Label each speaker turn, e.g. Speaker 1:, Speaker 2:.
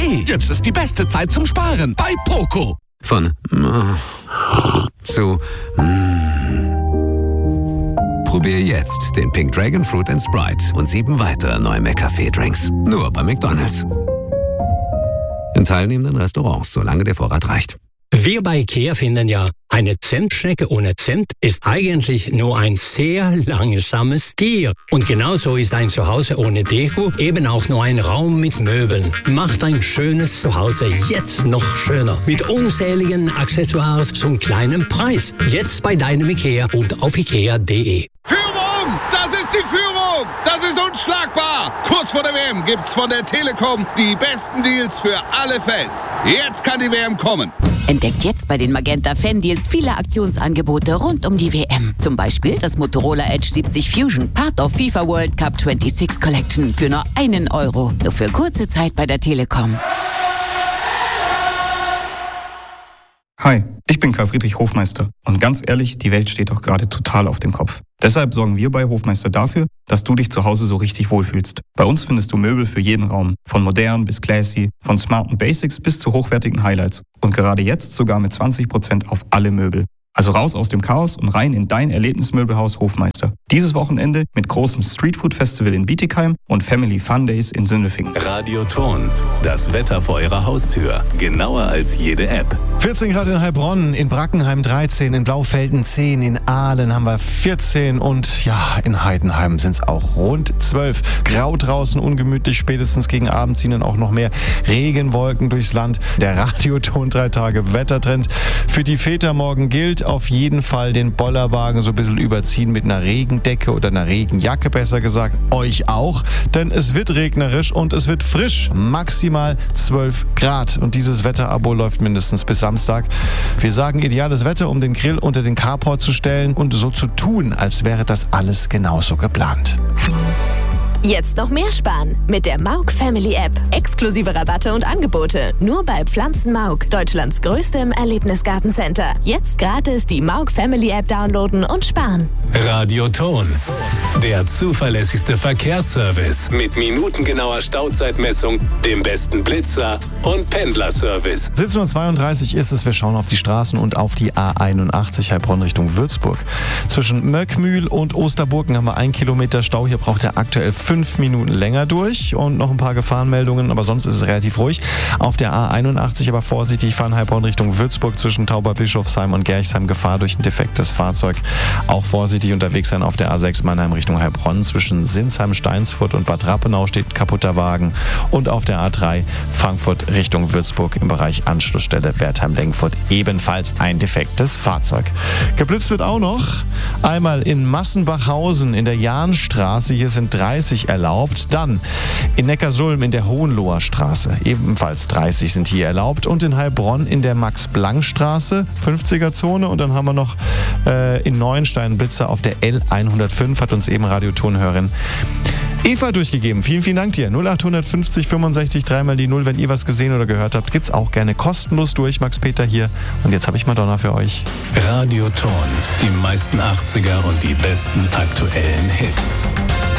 Speaker 1: Hey, jetzt ist die beste Zeit zum Sparen bei Poco.
Speaker 2: Von zu Probier jetzt den Pink Dragon Fruit & Sprite und 7 weitere neue McCafé-Drinks. Nur bei McDonald's. In teilnehmenden Restaurants, solange der Vorrat reicht.
Speaker 3: Wir bei IKEA finden ja, eine Zentschnecke ohne Cent ist eigentlich nur ein sehr langsames Tier. Und genauso ist ein Zuhause ohne Deko eben auch nur ein Raum mit Möbeln. Macht ein schönes Zuhause jetzt noch schöner. Mit unzähligen Accessoires zum kleinen Preis. Jetzt bei deinem IKEA und auf ikea.de.
Speaker 4: Führung! Das ist die Führung! Das ist unschlagbar! Kurz vor der WM gibt's von der Telekom die besten Deals für alle Fans. Jetzt kann die WM kommen.
Speaker 5: Entdeckt jetzt bei den Magenta Fan Deals viele Aktionsangebote rund um die WM. Zum Beispiel das Motorola Edge 70 Fusion, Part of FIFA World Cup 26 Collection für nur €1. Nur für kurze Zeit bei der Telekom.
Speaker 6: Hi, ich bin Karl Friedrich Hofmeister und ganz ehrlich, die Welt steht doch gerade total auf dem Kopf. Deshalb sorgen wir bei Hofmeister dafür, dass du dich zu Hause so richtig wohlfühlst. Bei uns findest du Möbel für jeden Raum, von modern bis classy, von smarten Basics bis zu hochwertigen Highlights und gerade jetzt sogar mit 20% auf alle Möbel. Also raus aus dem Chaos und rein in dein Erlebnismöbelhaus Hofmeister. Dieses Wochenende mit großem Streetfood-Festival in Bietigheim und Family Fun Days in Sindelfingen.
Speaker 7: Radio Ton, das Wetter vor eurer Haustür. Genauer als jede App.
Speaker 8: 14 Grad in Heilbronn, in Brackenheim 13, in Blaufelden 10, in Aalen haben wir 14 und ja, in Heidenheim sind es auch rund 12. Grau draußen, ungemütlich, spätestens gegen Abend ziehen dann auch noch mehr Regenwolken durchs Land. Der Radioton 3 Tage Wettertrend für die Väter morgen gilt. Auf jeden Fall den Bollerwagen so ein bisschen überziehen mit einer Regendecke oder einer Regenjacke, besser gesagt. Euch auch, denn es wird regnerisch und es wird frisch. Maximal 12 Grad. Und dieses Wetterabo läuft mindestens bis Samstag. Wir sagen ideales Wetter, um den Grill unter den Carport zu stellen und so zu tun, als wäre das alles genauso geplant.
Speaker 9: Jetzt noch mehr sparen mit der Mauk Family App. Exklusive Rabatte und Angebote. Nur bei Pflanzen Mauk, Deutschlands größtem Erlebnisgartencenter. Jetzt gratis die Mauk Family App downloaden und sparen.
Speaker 7: Radio Ton, der zuverlässigste Verkehrsservice mit minutengenauer Stauzeitmessung, dem besten Blitzer und Pendlerservice.
Speaker 8: 17:32 ist es. Wir schauen auf die Straßen und auf die A81 Heilbronn Richtung Würzburg. Zwischen Möckmühl und Osterburgen haben wir 1 Kilometer Stau. Hier braucht er aktuell 5 Minuten länger durch und noch ein paar Gefahrenmeldungen, aber sonst ist es relativ ruhig. Auf der A81 aber vorsichtig fahren Heilbronn Richtung Würzburg zwischen Tauberbischofsheim und Gerchsheim. Gefahr durch ein defektes Fahrzeug. Auch vorsichtig unterwegs sein auf der A6 Mannheim Richtung Heilbronn. Zwischen Sinsheim, Steinsfurt und Bad Rappenau steht ein kaputter Wagen. Und auf der A3 Frankfurt Richtung Würzburg im Bereich Anschlussstelle Wertheim-Lengfurt ebenfalls ein defektes Fahrzeug. Geblitzt wird auch noch einmal in Massenbachhausen in der Jahnstraße. Hier sind 30 erlaubt. Dann in Neckarsulm in der Hohenloher Straße. Ebenfalls 30 sind hier erlaubt. Und in Heilbronn in der Max-Planck-Straße 50er-Zone. Und dann haben wir noch in Neuenstein Blitzer auf der L105, hat uns eben Radiotonhörerin Eva durchgegeben. Vielen, vielen Dank dir. 0850 65 3 die 0. Wenn ihr was gesehen oder gehört habt, geht's auch gerne kostenlos durch. Max Peter hier. Und jetzt habe ich Madonna für euch.
Speaker 7: Radio Ton, die meisten 80er und die besten aktuellen Hits.